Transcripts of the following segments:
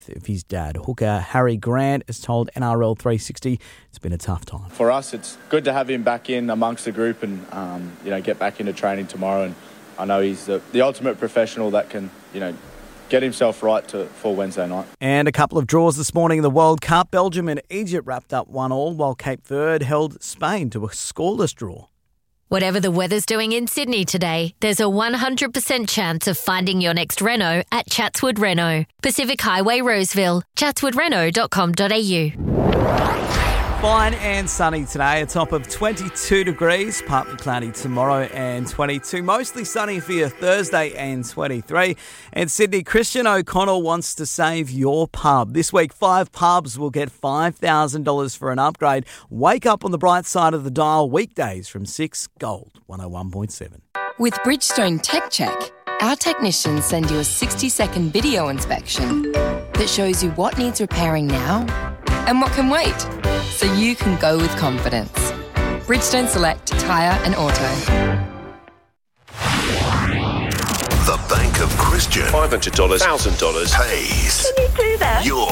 of his dad. Hooker Harry Grant has told NRL 360 it's been a tough time. For us, it's good to have him back in amongst the group and, get back into training tomorrow. And I know he's the ultimate professional that can, get himself right for Wednesday night. And a couple of draws this morning in the World Cup. Belgium and Egypt wrapped up 1-1, while Cape Verde held Spain to a scoreless draw. Whatever the weather's doing in Sydney today, there's a 100% chance of finding your next Renault at Chatswood Renault. Pacific Highway, Roseville. chatswoodrenault.com.au. Fine and sunny today, a top of 22 degrees, partly cloudy tomorrow and 22. Mostly sunny for your Thursday and 23. And Sydney, Christian O'Connell wants to save your pub. This week, 5 pubs will get $5,000 for an upgrade. Wake up on the bright side of the dial weekdays from 6 Gold 101.7. With Bridgestone Tech Check, our technicians send you a 60-second video inspection that shows you what needs repairing now and what can wait, so you can go with confidence. Bridgestone Select Tyre and Auto. The Bank of Christian. $500, $1,000 pays. Can you do that? Your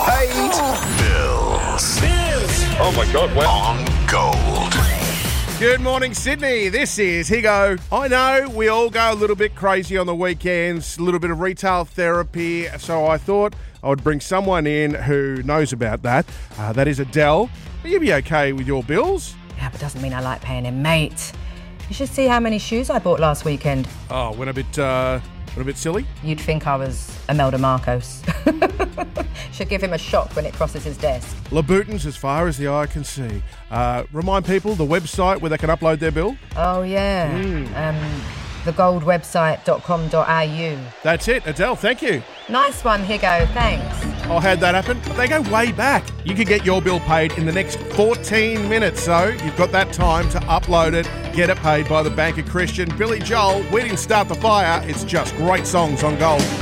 bills. Oh my God, wow. On Gold. Good morning, Sydney. This is Higo. I know we all go a little bit crazy on the weekends, a little bit of retail therapy, so I thought I would bring someone in who knows about that. That is Adele. Will you be okay with your bills? Yeah, but doesn't mean I like paying him, mate. You should see how many shoes I bought last weekend. Oh, went a bit silly? You'd think I was Imelda Marcos. Should give him a shock when it crosses his desk. Louboutins as far as the eye can see. Remind people the website where they can upload their bill. Oh, yeah. Thegoldwebsite.com.au. That's it. Adele, thank you. Nice one, Higo. Thanks. I had that happen. They go way back. You can get your bill paid in the next 14 minutes, so you've got that time to upload it, get it paid by the Bank of Christian. Billy Joel, we didn't start the fire. It's just great songs on Gold.